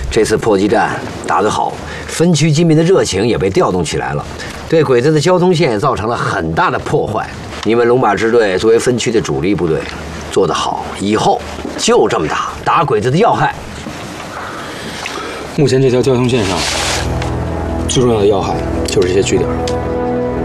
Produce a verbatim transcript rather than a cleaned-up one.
这次破击战打得好，分区居民的热情也被调动起来了，对鬼子的交通线造成了很大的破坏。你们龙马支队作为分区的主力部队，做得好，以后就这么打，打鬼子的要害。 目前这条交通线上最重要的要害就是这些据点。